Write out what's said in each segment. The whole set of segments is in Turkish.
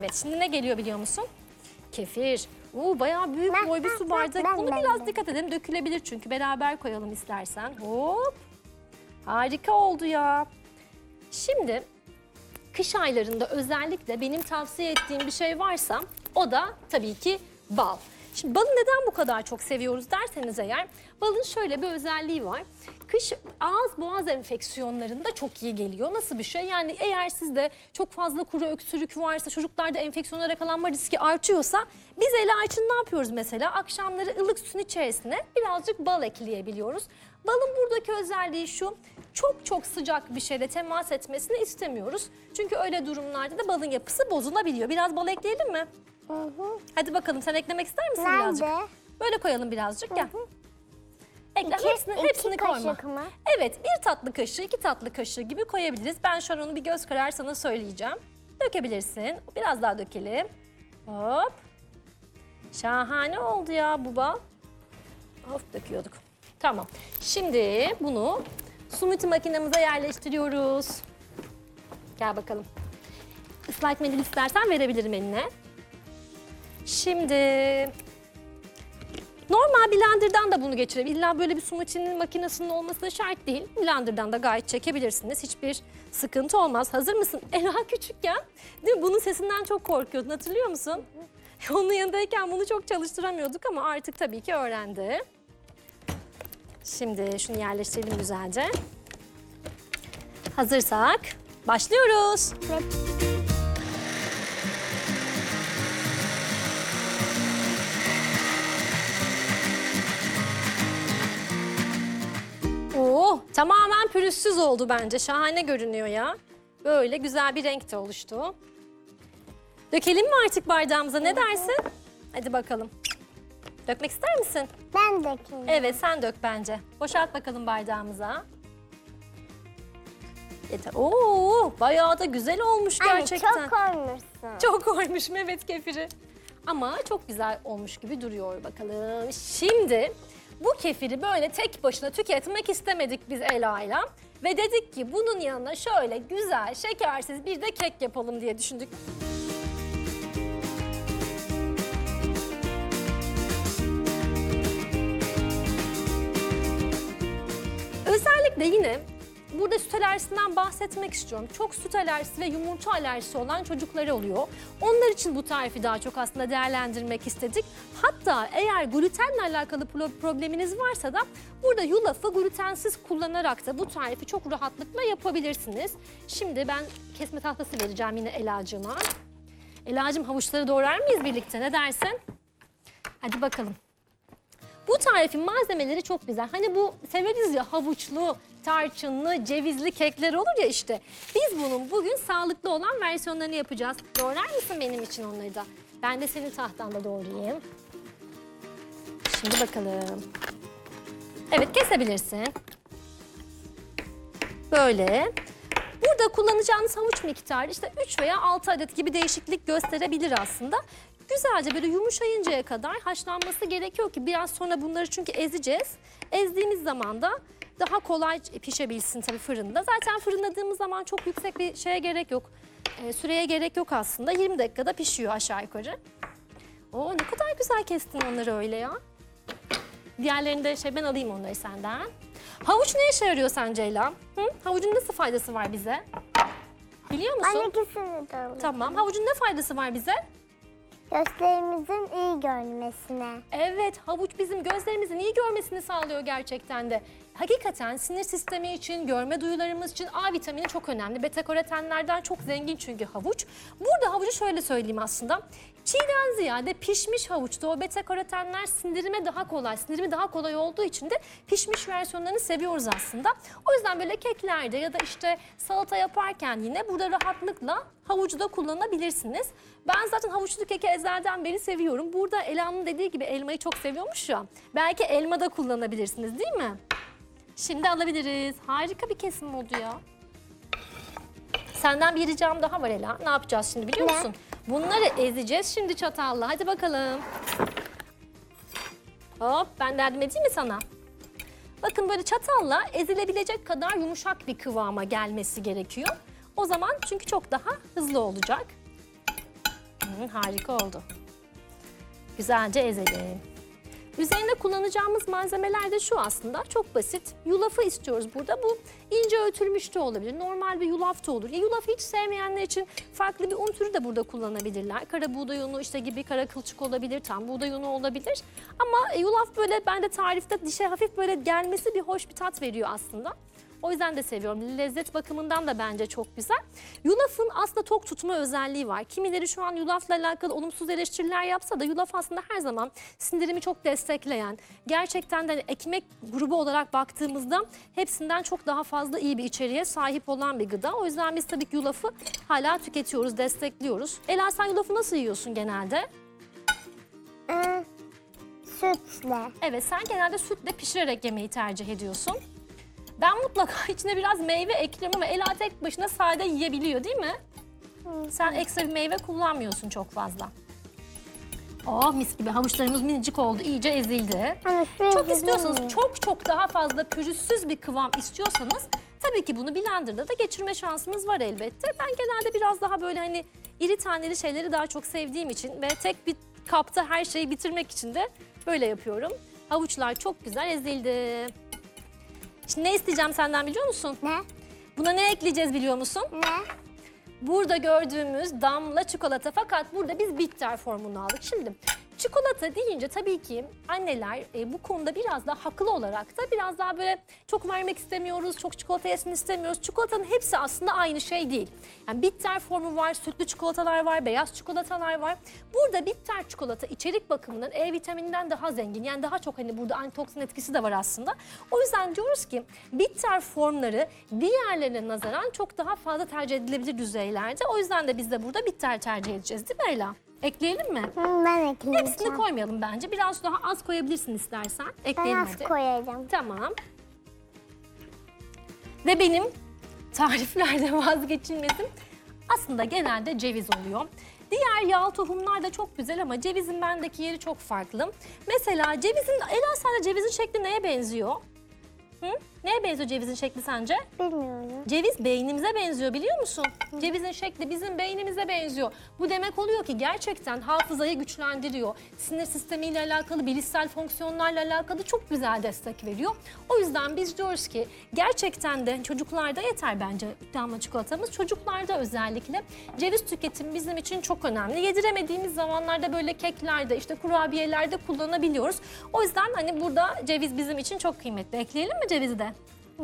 Evet, şimdi ne geliyor biliyor musun? Kefir. Bayağı büyük boy bir su bardak. Bunu biraz dikkat edelim. Dökülebilir çünkü. Beraber koyalım istersen. Hop. Harika oldu ya. Şimdi kış aylarında özellikle benim tavsiye ettiğim bir şey varsa o da tabii ki bal. Şimdi balı neden bu kadar çok seviyoruz derseniz eğer, balın şöyle bir özelliği var. Kış ağız boğaz enfeksiyonlarında çok iyi geliyor. Nasıl bir şey? Yani eğer sizde çok fazla kuru öksürük varsa, çocuklarda enfeksiyonlara yakalanma riski artıyorsa biz Ela için ne yapıyoruz mesela? Akşamları ılık suyun içerisine birazcık bal ekleyebiliyoruz. Balın buradaki özelliği şu, çok sıcak bir şeyle temas etmesini istemiyoruz. Çünkü öyle durumlarda da balın yapısı bozulabiliyor. Biraz bal ekleyelim mi? Hı. Hadi bakalım, sen eklemek ister misin birazcık? Nerede? Böyle koyalım birazcık, gel. Ekle, İki hepsini koyma. kaşık mı? Evet, 1 tatlı kaşığı, 2 tatlı kaşığı gibi koyabiliriz. Ben şu an onu bir göz kararı sana söyleyeceğim. Dökebilirsin. Biraz daha dökelim. Hop. Şahane oldu ya bu bal. Of, döküyorduk. Tamam. Şimdi bunu smoothie makinemize yerleştiriyoruz. Gel bakalım. Islak mendil istersen verebilirim eline. Şimdi normal blenderdan da bunu geçirebilir. İlla böyle bir smoothie'nin makinesinin olması da şart değil. Blenderdan da gayet çekebilirsiniz. Hiçbir sıkıntı olmaz. Hazır mısın? Ela küçükken değil mi? Bunun sesinden çok korkuyordun, hatırlıyor musun? Onun yanındayken bunu çok çalıştıramıyorduk ama artık tabii ki öğrendi. Şimdi şunu yerleştirelim güzelce. Hazırsak başlıyoruz. Evet. Tamamen pürüzsüz oldu bence. Şahane görünüyor ya. Böyle güzel bir renk de oluştu. Dökelim mi artık bardağımıza, ne dersin? Hadi bakalım. Dökmek ister misin? Ben dökeyim. Evet, sen dök bence. Boşalt bakalım bardağımıza. Yeter. Bayağı da güzel olmuş gerçekten. Anne çok koymuşsun. Çok koymuşum, evet, kefiri. Ama çok güzel olmuş gibi duruyor bakalım. Şimdi bu kefiri böyle tek başına tüketmek istemedik biz Ela'yla. Ve dedik ki bunun yanına şöyle güzel, şekersiz bir de kek yapalım diye düşündük. Özellikle yine burada süt alerjisinden bahsetmek istiyorum. Çok süt alerjisi ve yumurta alerjisi olan çocukları oluyor. Onlar için bu tarifi daha çok aslında değerlendirmek istedik. Hatta eğer glutenle alakalı probleminiz varsa da burada yulafı glutensiz kullanarak da bu tarifi çok rahatlıkla yapabilirsiniz. Şimdi ben kesme tahtası vereceğim yine Ela'cığıma. Ela'cığım, havuçları doğrar mıyız birlikte, ne dersin? Hadi bakalım. Bu tarifin malzemeleri çok güzel. Hani bu severiz ya, havuçlu, tarçınlı, cevizli kekler olur ya işte. Biz bunun bugün sağlıklı olan versiyonlarını yapacağız. Doğrar mısın benim için onları da? Ben de senin tahtanda doğrayayım. Şimdi bakalım. Evet, kesebilirsin. Böyle. Burada kullanacağınız havuç miktarı işte 3 veya 6 adet gibi değişiklik gösterebilir aslında. Güzelce böyle yumuşayıncaya kadar haşlanması gerekiyor ki biraz sonra bunları çünkü ezeceğiz. Ezdiğimiz zaman da daha kolay pişebilsin tabii fırında. Zaten fırınladığımız zaman çok yüksek bir şeye gerek yok. Süreye gerek yok aslında. 20 dakikada pişiyor aşağı yukarı. Ne kadar güzel kestin onları öyle ya. Diğerlerini de ben alayım onları senden. Havuç ne işe yarıyor sence Ela? Havucun nasıl faydası var bize? Biliyor musun? Ben ikisini de alayım. Tamam. Havucun ne faydası var bize? Gözlerimizin iyi görmesine. Evet, havuç bizim gözlerimizin iyi görmesini sağlıyor gerçekten de. Hakikaten sinir sistemi için, görme duyularımız için A vitamini çok önemli. Beta karotenlerden çok zengin çünkü havuç. Burada havucu şöyle söyleyeyim aslında. Çiğden ziyade pişmiş havuçta o beta karotenler sindirimi daha kolay olduğu için de pişmiş versiyonlarını seviyoruz aslında. O yüzden böyle keklerde ya da işte salata yaparken yine burada rahatlıkla havucu da kullanabilirsiniz. Ben zaten havuçlu keki ezelden beri seviyorum. Burada Ela'nın dediği gibi elmayı çok seviyormuş ya. Belki elma da kullanabilirsiniz, değil mi? Şimdi alabiliriz. Harika bir kesim oldu ya. Senden bir ricam daha var Ela. Ne yapacağız şimdi biliyor musun? Bunları ezeceğiz şimdi çatalla. Hadi bakalım. Hop, ben de yardım edeyim mi sana? Bakın böyle çatalla ezilebilecek kadar yumuşak bir kıvama gelmesi gerekiyor. O zaman çünkü çok daha hızlı olacak. Harika oldu. Güzelce ezelim. Üzerine kullanacağımız malzemeler de şu aslında. Çok basit. Yulafı istiyoruz burada. Bu ince öğütülmüş de olabilir. Normal bir yulaf da olur. Yulafı hiç sevmeyenler için farklı bir un türü de burada kullanabilirler. Kara buğday unu işte gibi, kara kılçık olabilir, tam buğday unu olabilir. Ama yulaf böyle bende tarifte dişe hafif böyle gelmesi bir hoş bir tat veriyor aslında. O yüzden de seviyorum. Lezzet bakımından da bence çok güzel. Yulafın aslında tok tutma özelliği var. Kimileri şu an yulafla alakalı olumsuz eleştiriler yapsa da yulaf aslında her zaman sindirimi çok destekleyen, gerçekten de ekmek grubu olarak baktığımızda hepsinden çok daha fazla iyi bir içeriğe sahip olan bir gıda. O yüzden biz tabii ki yulafı hala tüketiyoruz, destekliyoruz. Ela, sen yulafı nasıl yiyorsun genelde? Sütle. Evet, sen genelde sütle pişirerek yemeyi tercih ediyorsun. Ben mutlaka içine biraz meyve ekliyorum ama Ela tek başına sade yiyebiliyor değil mi? Sen ekstra bir meyve kullanmıyorsun çok fazla. Oh, mis gibi havuçlarımız minicik oldu, iyice ezildi. Çok istiyorsanız, çok daha fazla pürüzsüz bir kıvam istiyorsanız tabii ki bunu blenderda da geçirme şansımız var elbette. Ben genelde biraz daha böyle hani iri taneli şeyleri daha çok sevdiğim için ve tek bir kapta her şeyi bitirmek için de böyle yapıyorum. Havuçlar çok güzel ezildi. Şimdi ne isteyeceğim senden biliyor musun? Ne? Buna ne ekleyeceğiz biliyor musun? Ne? Burada gördüğümüz damla çikolata, fakat burada biz bitter formunu aldık. Şimdi çikolata deyince tabii ki anneler bu konuda biraz daha haklı olarak da biraz daha böyle çok vermek istemiyoruz, çok çikolata yesin istemiyoruz. Çikolatanın hepsi aslında aynı şey değil. Yani bitter formu var, sütlü çikolatalar var, beyaz çikolatalar var. Burada bitter çikolata içerik bakımından E vitamininden daha zengin. Yani daha çok hani burada antitoksin etkisi de var aslında. O yüzden diyoruz ki bitter formları diğerlerine nazaran çok daha fazla tercih edilebilir düzeylerde. O yüzden de biz de burada bitter tercih edeceğiz değil mi Ela? Ekleyelim mi? Ben ekleyeceğim. Hepsini koymayalım bence. Biraz daha az koyabilirsin istersen. Ekleyelim Ben az hadi. koyacağım. Tamam. Ve benim tariflerde vazgeçilmezim aslında genelde ceviz oluyor. Diğer yağ tohumlar da çok güzel ama cevizin bendeki yeri çok farklı. Mesela cevizin, Ela, sence cevizin şekli neye benziyor? Hı? Neye benziyor cevizin şekli sence? Bilmiyorum. Ceviz beynimize benziyor biliyor musun? Cevizin şekli bizim beynimize benziyor. Bu demek oluyor ki gerçekten hafızayı güçlendiriyor. Sinir sistemiyle alakalı, bilişsel fonksiyonlarla alakalı çok güzel destek veriyor. O yüzden biz diyoruz ki gerçekten de çocuklarda yeter bence damla çikolatamız. Çocuklarda özellikle ceviz tüketimi bizim için çok önemli. Yediremediğimiz zamanlarda böyle keklerde, işte kurabiyelerde kullanabiliyoruz. O yüzden hani burada ceviz bizim için çok kıymetli. Ekleyelim mi cevizi de?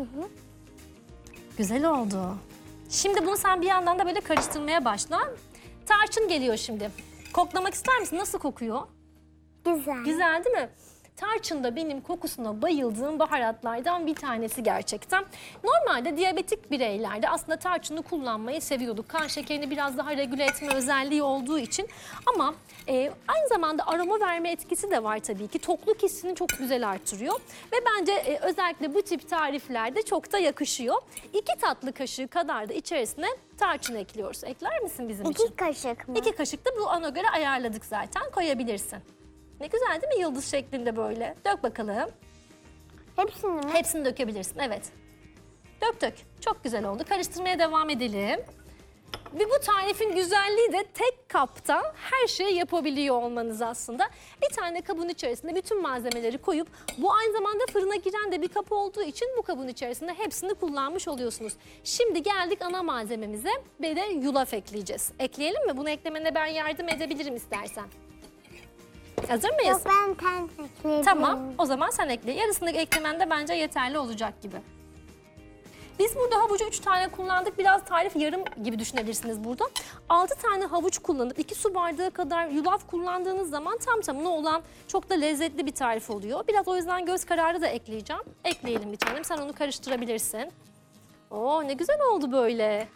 Güzel oldu. Şimdi bunu sen bir yandan da böyle karıştırmaya başla. Tarçın geliyor şimdi. Koklamak ister misin? Nasıl kokuyor? Güzel. Güzel değil mi? Tarçın da benim kokusuna bayıldığım baharatlardan bir tanesi gerçekten. Normalde diyabetik bireylerde aslında tarçını kullanmayı seviyorduk. Kan şekerini biraz daha regüle etme özelliği olduğu için. Ama aynı zamanda aroma verme etkisi de var tabii ki. Tokluk hissini çok güzel artırıyor. Ve bence özellikle bu tip tariflerde çok da yakışıyor. 2 tatlı kaşığı kadar da içerisine tarçın ekliyoruz. Ekler misin bizim için? 2 kaşık mı? 2 kaşık da bu ona göre ayarladık zaten. Koyabilirsin. Ne güzel değil mi, yıldız şeklinde böyle? Dök bakalım. Hepsini mi? Hepsini dökebilirsin, evet. Dök dök. Çok güzel oldu. Karıştırmaya devam edelim. Ve bu tarifin güzelliği de tek kapta her şeyi yapabiliyor olmanız aslında. Bir tane kabın içerisinde bütün malzemeleri koyup, bu aynı zamanda fırına giren de bir kap olduğu için bu kabın içerisinde hepsini kullanmış oluyorsunuz. Şimdi geldik ana malzememize ve de yulaf ekleyeceğiz. Ekleyelim mi? Bunu eklemene ben yardım edebilirim istersen. Hazır mıyız? Yok, ben ekleyeceğim. Tamam, o zaman sen ekle. Yarısını eklemen de bence yeterli olacak gibi. Biz burada havucu 3 tane kullandık. Biraz tarif yarım gibi düşünebilirsiniz burada. 6 tane havuç kullanıp 2 su bardağı kadar yulaf kullandığınız zaman tam tamına olan çok da lezzetli bir tarif oluyor. Biraz o yüzden göz kararı da ekleyeceğim. Ekleyelim bir tanem. Sen onu karıştırabilirsin. Oo, ne güzel oldu böyle.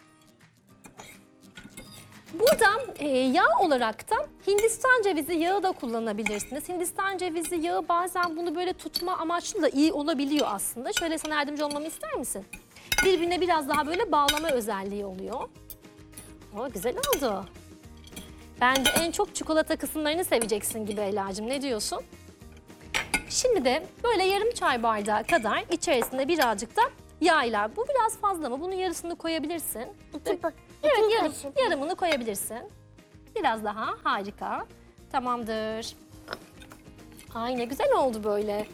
Burada yağ olarak da Hindistan cevizi yağı da kullanabilirsiniz. Hindistan cevizi yağı bazen bunu böyle tutma amaçlı da iyi olabiliyor aslında. Şöyle sana yardımcı olmamı ister misin? Birbirine biraz daha böyle bağlama özelliği oluyor. O güzel oldu. Bence en çok çikolata kısımlarını seveceksin gibi Ela'cığım. Ne diyorsun? Şimdi de böyle yarım çay bardağı kadar içerisinde birazcık da yağ ile. Bu biraz fazla mı? Bunun yarısını koyabilirsin. Evet, yarımını koyabilirsin. Biraz daha, harika. Tamamdır. Ay ne güzel oldu böyle.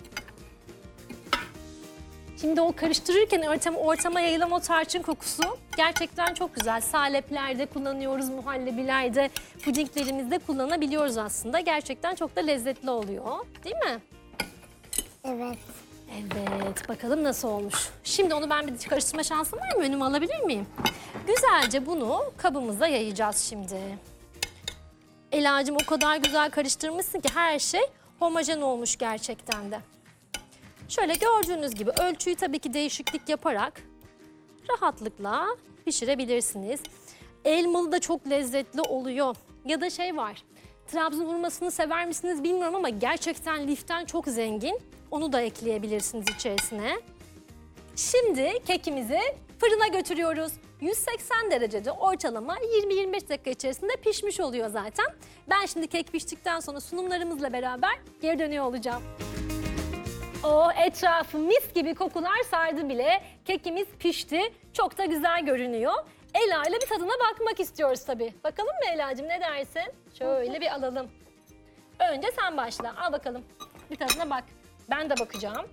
Şimdi o karıştırırken ortama yayılan o tarçın kokusu gerçekten çok güzel. Saleplerde kullanıyoruz, muhallebilerde, pudinglerimizde kullanabiliyoruz aslında. Gerçekten çok da lezzetli oluyor, değil mi? Evet. Evet, bakalım nasıl olmuş. Şimdi onu ben bir karıştırma şansım var mı? Önüme alabilir miyim? Güzelce bunu kabımıza yayacağız şimdi. Ela'cığım o kadar güzel karıştırmışsın ki her şey homojen olmuş gerçekten de. Şöyle gördüğünüz gibi ölçüyü tabii ki değişiklik yaparak rahatlıkla pişirebilirsiniz. Elmalı da çok lezzetli oluyor. Ya da şey var, Trabzon hurmasını sever misiniz bilmiyorum ama gerçekten liften çok zengin. Onu da ekleyebilirsiniz içerisine. Şimdi kekimizi fırına götürüyoruz. 180 derecede ortalama 20-25 dakika içerisinde pişmiş oluyor zaten. Ben şimdi kek piştikten sonra sunumlarımızla beraber geri dönüyor olacağım. O etrafı mis gibi kokular sardı bile. Kekimiz pişti. Çok da güzel görünüyor. Ela ile bir tadına bakmak istiyoruz tabii. Bakalım mı Ela'cığım, ne dersin? Şöyle bir alalım. Önce sen başla. Al bakalım. Bir tadına bak. Ben de bakacağım.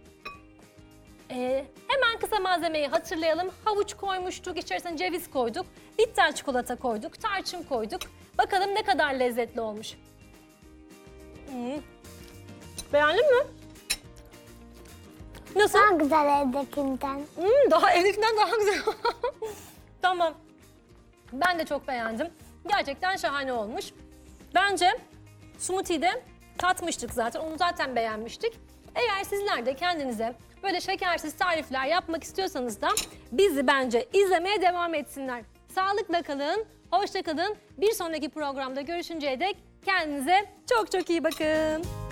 Hemen kısa malzemeyi hatırlayalım. Havuç koymuştuk, içerisine ceviz koyduk. Bitter çikolata koyduk, tarçın koyduk. Bakalım ne kadar lezzetli olmuş. Beğendin mi? Nasıl? Daha güzel evdekinden. Daha evdekinden daha güzel. Tamam. Ben de çok beğendim. Gerçekten şahane olmuş. Bence smoothie'yi de tatmıştık zaten. Onu zaten beğenmiştik. Eğer sizler de kendinize böyle şekersiz tarifler yapmak istiyorsanız da bizi bence izlemeye devam etsinler. Sağlıkla kalın, hoşça kalın. Bir sonraki programda görüşünceye dek kendinize çok çok iyi bakın.